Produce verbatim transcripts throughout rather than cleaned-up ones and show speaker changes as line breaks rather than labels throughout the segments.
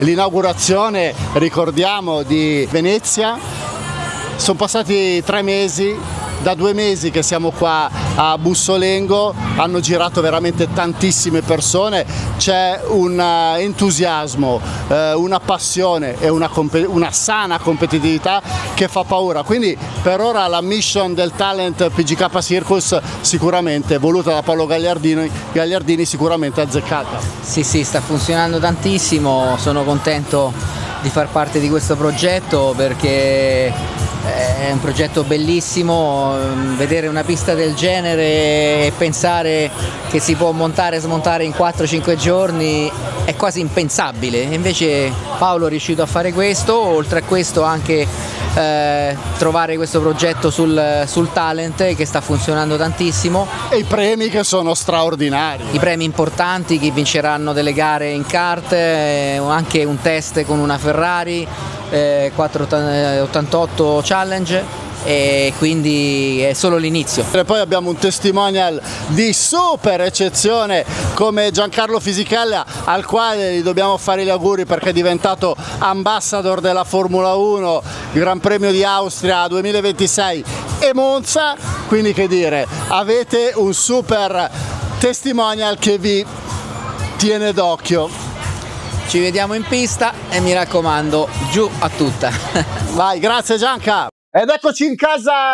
L'inaugurazione, ricordiamo, di Venezia, sono passati tre mesi, da due mesi che siamo qua a Bussolengo, hanno girato veramente tantissime persone, c'è un entusiasmo, eh, una passione e una, una sana competitività che fa paura, quindi per ora la mission del Talent P G K Circus sicuramente voluta da Paolo Gagliardini, Gagliardini sicuramente azzeccata.
Sì sì, sta funzionando tantissimo, sono contento di far parte di questo progetto perché è un progetto bellissimo, vedere una pista del genere e pensare che si può montare e smontare in quattro cinque giorni è quasi impensabile, invece Paolo è riuscito a fare questo, oltre a questo anche eh, trovare questo progetto sul, sul Talent che sta funzionando tantissimo.
E i premi che sono straordinari.
I premi importanti, che vinceranno delle gare in kart, eh, anche un test con una Ferrari, eh, quattrocentottantotto Challenge, e quindi è solo l'inizio.
E poi abbiamo un testimonial di super eccezione come Giancarlo Fisichella, al quale gli dobbiamo fare gli auguri perché è diventato ambassador della Formula uno, Gran Premio di Austria duemilaventisei e Monza, quindi che dire, avete un super testimonial che vi tiene d'occhio.
Ci vediamo in pista e mi raccomando, giù a tutta.
Vai, grazie Gianca. Ed eccoci in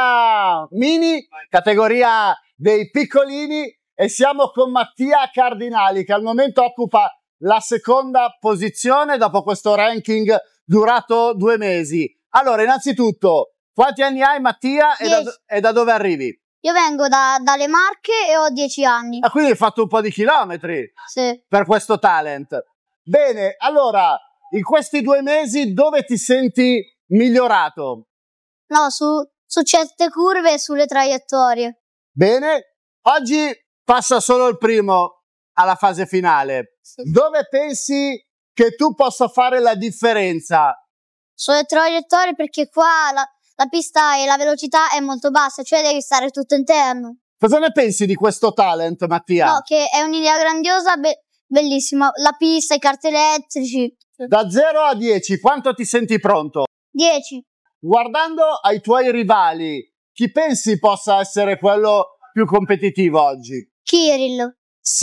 casa mini, categoria dei piccolini, e siamo con Mattia Cardinali che al momento occupa la seconda posizione dopo questo ranking durato due mesi. Allora, innanzitutto, quanti anni hai Mattia e da, e da dove arrivi?
Io vengo da, dalle Marche e ho dieci anni.
Ah, quindi hai fatto un po' di chilometri
sì.
per questo talent. Bene, allora, in questi due mesi dove ti senti migliorato?
No, su, su certe curve e sulle traiettorie.
Bene, oggi passa solo il primo alla fase finale. Sì. Dove pensi che tu possa fare la differenza?
Sulle traiettorie, perché qua la, la pista e la velocità è molto bassa, cioè devi stare tutto interno.
Cosa ne pensi di questo talent, Mattia?
No, che è un'idea grandiosa, be bellissima. La pista, i kart elettrici.
Da zero a dieci, quanto ti senti pronto?
dieci.
Guardando ai tuoi rivali, chi pensi possa essere quello più competitivo oggi?
Kirill.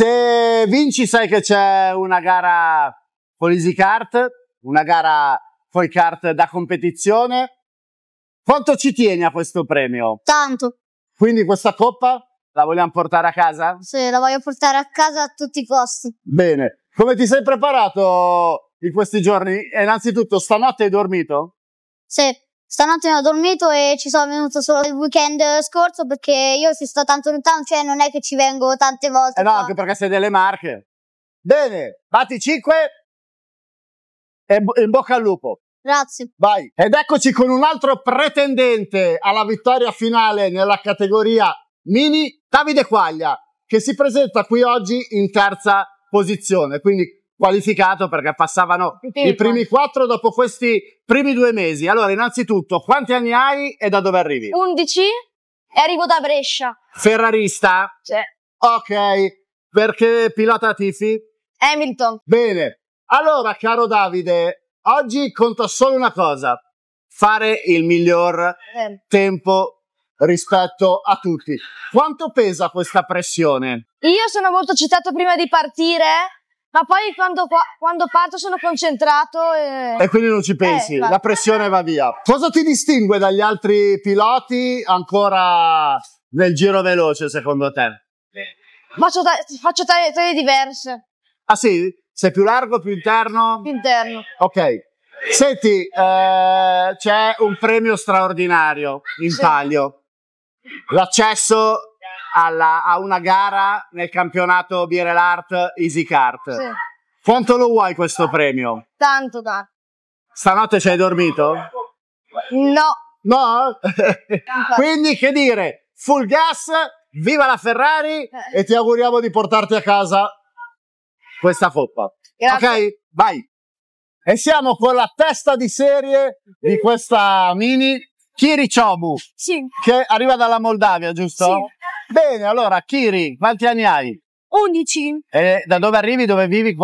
Se vinci sai che c'è una gara con Easy Kart, una gara con i kart da competizione. Quanto ci tieni a questo premio?
Tanto.
Quindi questa coppa la vogliamo portare a casa?
Sì, la voglio portare a casa a tutti i costi.
Bene. Come ti sei preparato in questi giorni? Innanzitutto, stanotte hai dormito?
Sì. Stanotte non ho dormito e ci sono venuto solo il weekend scorso perché io si sto tanto lontano, cioè non è che ci vengo tante volte.
Eh no,
qua.
anche perché sei delle Marche. Bene, batti cinque e in bocca al lupo.
Grazie.
Vai. Ed eccoci con un altro pretendente alla vittoria finale nella categoria mini, Davide Quaglia, che si presenta qui oggi in terza posizione, quindi qualificato perché passavano i primi quattro dopo questi primi due mesi. Allora, innanzitutto, quanti anni hai e da dove arrivi?
undici e arrivo da Brescia.
Ferrarista?
Sì.
Ok, perché pilota tifi?
Hamilton.
Bene, allora caro Davide, oggi conta solo una cosa, fare il miglior
Eh.
tempo rispetto a tutti. Quanto pesa questa pressione?
Io sono molto eccitato prima di partire, ma poi quando, quando parto sono concentrato e...
E quindi non ci pensi,
eh,
la pressione va via. Cosa ti distingue dagli altri piloti ancora nel giro veloce secondo te?
Faccio, faccio tagliatelle diverse.
Ah sì? Sei più largo, più interno?
Più interno.
Ok. Senti, eh, c'è un premio straordinario in
sì.
palio. L'accesso alla, a una gara nel campionato Birel Art Easy Kart.
Sì.
Quanto lo vuoi questo premio?
Tanto, tanto.
Stanotte ci hai dormito?
No.
No? Quindi che dire, full gas, viva la Ferrari e ti auguriamo di portarti a casa questa coppa.
Grazie.
Ok? Vai! E siamo con la testa di serie di questa mini, Kiri Chobu,
Sì.
che arriva dalla Moldavia, giusto?
Sì.
Bene, allora Kiri, quanti anni hai?
undici.
E da dove arrivi, dove vivi qua?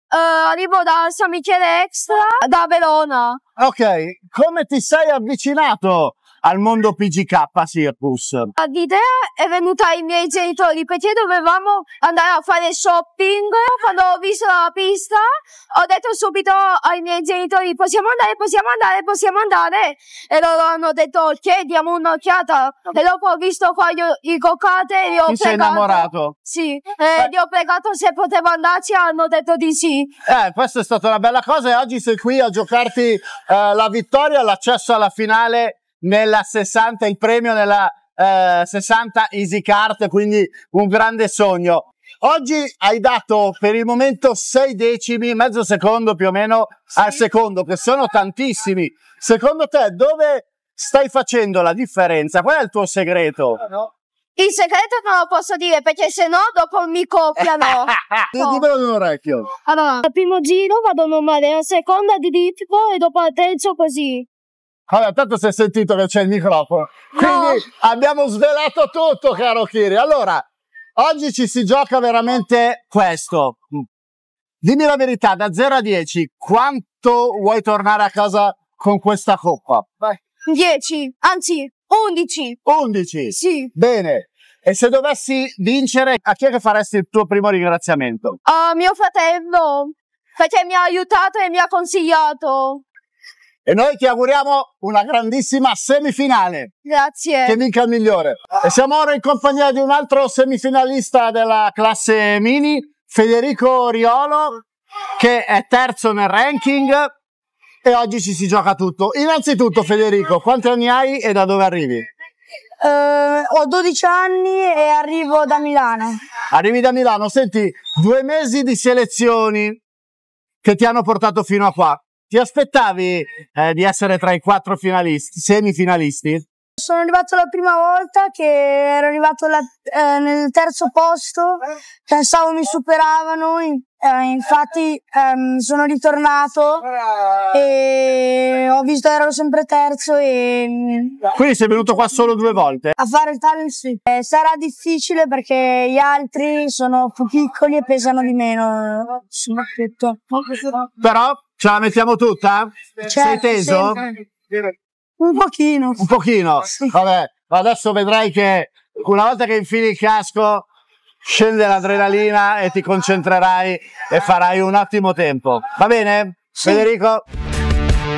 Uh, arrivo da San Michele Extra, da Verona.
Ok, come ti sei avvicinato al mondo P G K Circus?
L'idea è venuta ai miei genitori perché dovevamo andare a fare shopping. Quando ho visto la pista ho detto subito ai miei genitori possiamo andare, possiamo andare, possiamo andare, e loro hanno detto ok, diamo un'occhiata, e dopo ho visto qua io, i go-kart e li ho
Ti sei
pregato.
innamorato?
Sì, e li ho pregato se potevo andarci, hanno detto di sì.
Eh, questa è stata una bella cosa e oggi sei qui a giocarti eh, la vittoria, l'accesso alla finale nella sessanta, il premio nella eh, sessanta Easy Kart, quindi un grande sogno. Oggi hai dato per il momento sei decimi, mezzo secondo più o meno sì. al secondo, che sono tantissimi. Secondo te dove stai facendo la differenza? Qual è il tuo segreto?
Il segreto non lo posso dire perché sennò dopo mi copiano.
No. Dimmelo in un orecchio.
Allora, al primo giro vado normale, al secondo adrittico e dopo al terzo così.
Allora, tanto si è sentito che c'è il microfono, quindi no. abbiamo svelato tutto, caro Kiri. Allora, oggi ci si gioca veramente questo. Dimmi la verità, da zero a dieci, quanto vuoi tornare a casa con questa coppa? Vai.
dieci, anzi undici.
undici?
Sì.
Bene. E se dovessi vincere, a chi è che faresti il tuo primo ringraziamento?
A mio fratello, perché mi ha aiutato e mi ha consigliato.
E noi ti auguriamo una grandissima semifinale.
Grazie.
Che vinca il migliore. E siamo ora in compagnia di un altro semifinalista della classe mini, Federico Riolo, che è terzo nel ranking e oggi ci si gioca tutto. Innanzitutto, Federico, quanti anni hai e da dove arrivi?
Uh, ho dodici anni e arrivo da Milano.
Arrivi da Milano, senti, due mesi di selezioni che ti hanno portato fino a qua. Ti aspettavi eh, di essere tra i quattro finalisti, semifinalisti?
Sono arrivato la prima volta che ero arrivato la, eh, nel terzo posto, pensavo mi superavano, eh, infatti ehm, sono ritornato e ho visto che ero sempre terzo e...
Quindi sei venuto qua solo due volte?
A fare il talent sì. Eh, sarà difficile perché gli altri sono più piccoli e pesano di meno, soprattutto.
Però ce la mettiamo tutta?
Certo,
sei teso?
Sempre. Un pochino.
Un pochino?
Sì.
Vabbè, adesso vedrai che una volta che infili il casco scende l'adrenalina e ti concentrerai e farai un ottimo tempo. Va bene? Sì. Federico?